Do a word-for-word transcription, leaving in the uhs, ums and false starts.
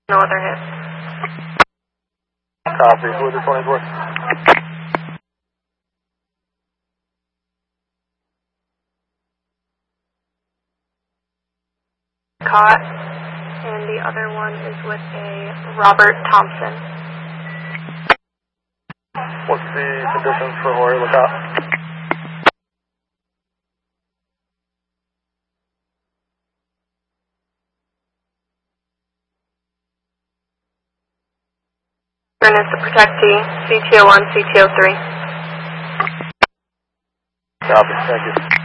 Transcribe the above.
No other hits. Copy. Who is the twenty-four? Caught, and the other one is with a Robert Thompson. What's the conditions for Horry Lookout? Turn is the protectee, C T O one, C T O three. Copy, thank you.